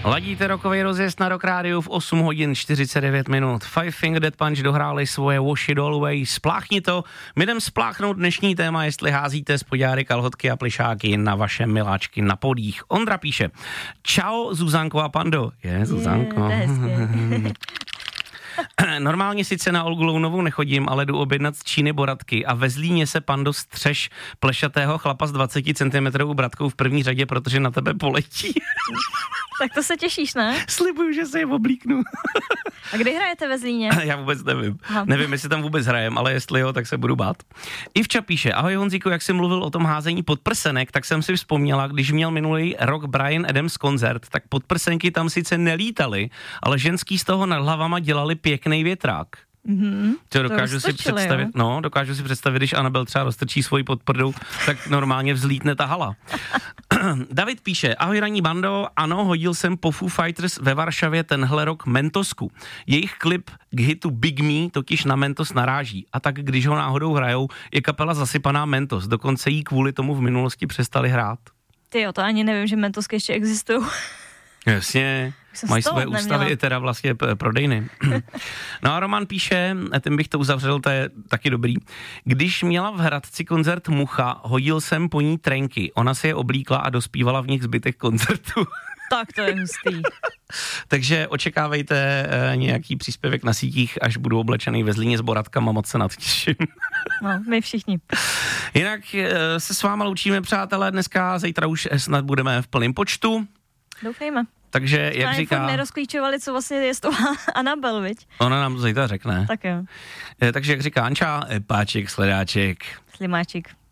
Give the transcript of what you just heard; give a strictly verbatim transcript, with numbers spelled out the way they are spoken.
Ladíte rokový rozjezd na Rock Rádiu v osm hodin čtyřicet devět minut. Five Finger Death Punch dohráli svoje Wash It All Away. Spláchni to. My jdem spláchnout dnešní téma, jestli házíte spodňáry, kalhotky a plišáky na vaše miláčky na podích. Ondra píše: Čau, Zuzanko a Pando. Je, Zuzanko. Je, Normálně sice na Olgu Lounovou nechodím, ale jdu objednat z Číny boratky a ve Zlíně se, Pando, střeš plešatého chlapa s dvacet centimetrů bratkou v první řadě, protože na tebe poletí. Tak to se těšíš, ne? Slibuju, že se je oblíknu. A kdy hrajete ve Zlíně? Já vůbec nevím. Aha. Nevím, jestli tam vůbec hrajem, ale jestli jo, tak se budu bát. Ivča píše: Ahoj Honzíku, jak jsi mluvil o tom házení podprsenek, tak jsem si vzpomněla, když měl minulý rok Bryan Adams koncert, tak podprsenky tam sice nelítaly, ale ženský z toho nad hlavama dělali pěkný větrák. Mm-hmm. To dokážu si představit, no, dokážu si představit, když Anabel třeba roztrčí svoji podprdou, tak normálně vzlítne ta hala. David píše: Ahoj ranní bando, ano, hodil jsem po Foo Fighters ve Varšavě tenhle rok Mentosku. Jejich klip k hitu Big Me totiž na Mentos naráží a tak když ho náhodou hrajou, je kapela zasypaná Mentos, dokonce jí kvůli tomu v minulosti přestali hrát. Tyjo, to ani nevím, že Mentosky ještě existují. Jasně, mají své ústavy i teda vlastně p- prodejny. No a Roman píše, tím bych to uzavřel, to je taky dobrý. Když měla v Hradci koncert Mucha, hodil jsem po ní trenky. Ona si je oblíkla a dospívala v nich zbytek koncertu. Tak to je hustý. Takže očekávejte e, nějaký příspěvek na sítích, až budu oblečený ve Zlíně s boratkama, moc se nadtěším. No, my všichni. Jinak e, se s váma loučíme, přátelé, dneska, zítra už snad budeme v plném počtu. Doufejme. Takže, jak jsme říká... Jsme nerozklíčovali, co vlastně je z toho Anabel, viď? Ona nám to zítra řekne. Tak jo. E, takže, jak říká Anča, páček, sledáček. Slimáček.